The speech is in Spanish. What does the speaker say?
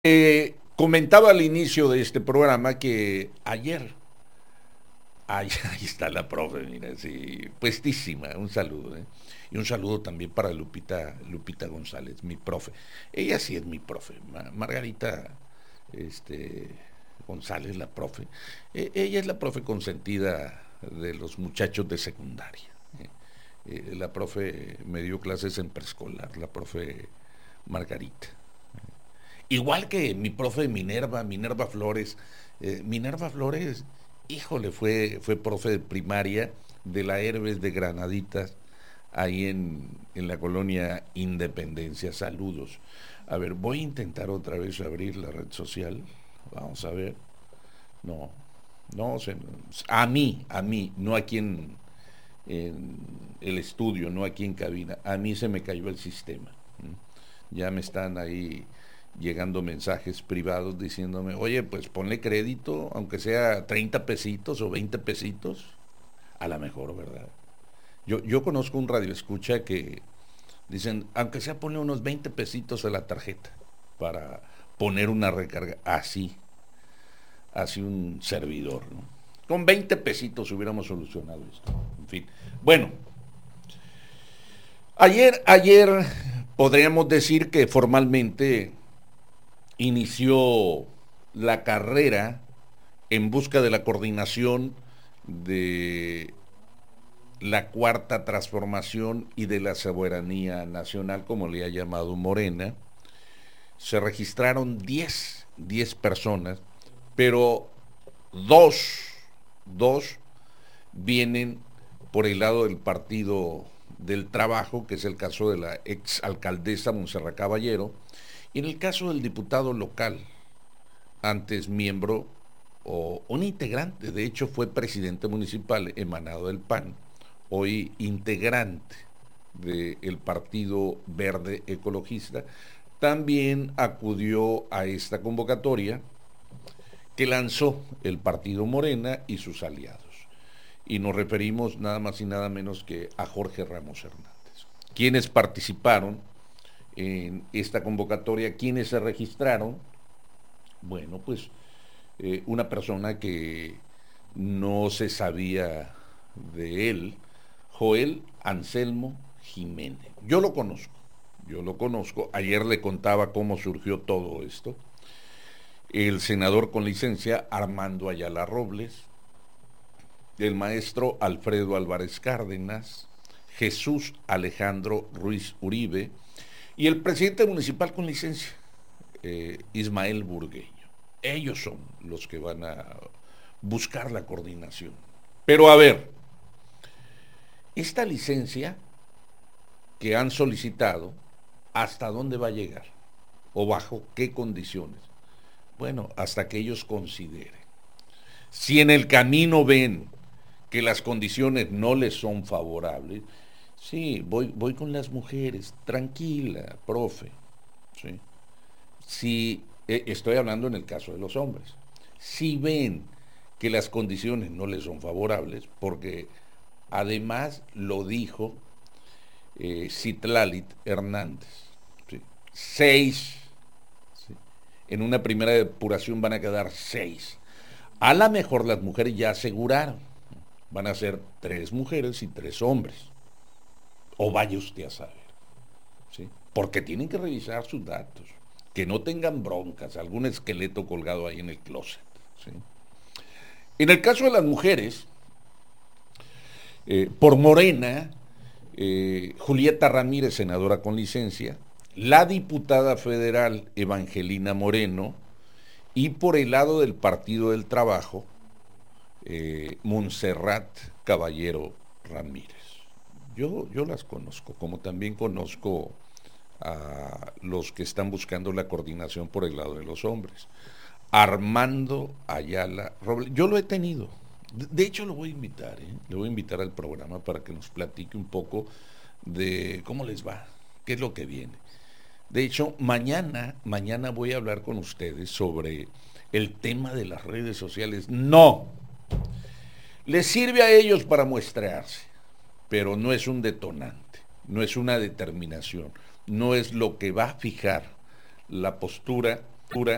Comentaba al inicio de este programa que ayer, ahí está la profe, mira, sí, puestísima, un saludo, ¿eh? Y un saludo también para Lupita González, mi profe. Ella sí es mi profe, Margarita este, González, la profe. Ella es la profe consentida de los muchachos de secundaria. ¿Eh? La profe me dio clases en preescolar, la profe Margarita. Igual que mi profe Minerva Flores. Minerva Flores, híjole, fue profe de primaria de la Herbes de Granaditas, ahí en la colonia Independencia. Saludos. A ver, voy a intentar otra vez abrir la red social. Vamos a ver. No, no, a mí, no aquí en el estudio, no aquí en cabina. A mí se me cayó el sistema. Ya me están ahí llegando mensajes privados diciéndome, oye, pues ponle crédito, aunque sea 30 pesitos o 20 pesitos, a la mejor, ¿verdad? Yo conozco un radio escucha que dicen, aunque sea ponle unos 20 pesitos a la tarjeta para poner una recarga, así un servidor, ¿no? Con 20 pesitos hubiéramos solucionado esto. En fin. Bueno, ayer podríamos decir que formalmente inició la carrera en busca de la coordinación de la cuarta transformación y de la soberanía nacional, como le ha llamado Morena. Se registraron 10 personas, pero dos, dos vienen por el lado del Partido del Trabajo, que es el caso de la ex alcaldesa Montserrat Caballero, y en el caso del diputado local, antes miembro o un integrante, de hecho fue presidente municipal emanado del PAN, hoy integrante del Partido Verde Ecologista, también acudió a esta convocatoria que lanzó el Partido Morena y sus aliados. Y nos referimos nada más y nada menos que a Jorge Ramos Hernández. Quienes participaron en esta convocatoria, quienes se registraron, bueno, pues una persona que no se sabía de él, Joel Anselmo Jiménez. Yo lo conozco, ayer le contaba cómo surgió todo esto. El senador con licencia Armando Ayala Robles, el maestro Alfredo Álvarez Cárdenas, Jesús Alejandro Ruiz Uribe y el presidente municipal con licencia, Ismael Burgueño. Ellos son los que van a buscar la coordinación. Pero a ver, esta licencia que han solicitado, ¿hasta dónde va a llegar? ¿O bajo qué condiciones? Bueno, hasta que ellos consideren. Si en el camino ven que las condiciones no les son favorables, sí, voy con las mujeres, tranquila, profe. ¿Sí? Si estoy hablando en el caso de los hombres, si ven que las condiciones no les son favorables, porque además lo dijo Citlalit Hernández, ¿sí? 6, ¿sí? En una primera depuración van a quedar 6. A lo mejor las mujeres ya aseguraron, van a ser 3 mujeres y 3 hombres, o vaya usted a saber, ¿sí? Porque tienen que revisar sus datos, que no tengan broncas, algún esqueleto colgado ahí en el closet, ¿sí? En el caso de las mujeres, por Morena, Julieta Ramírez, senadora con licencia, la diputada federal Evangelina Moreno, y por el lado del Partido del Trabajo, Montserrat Caballero Ramírez. Yo las conozco, como también conozco a los que están buscando la coordinación por el lado de los hombres. Armando Ayala Robles, yo lo he tenido. De hecho lo voy a invitar, le voy a invitar al programa para que nos platique un poco de cómo les va, qué es lo que viene. De hecho, mañana voy a hablar con ustedes sobre el tema de las redes sociales. No, les sirve a ellos para muestrearse, pero no es un detonante, no es una determinación, no es lo que va a fijar la postura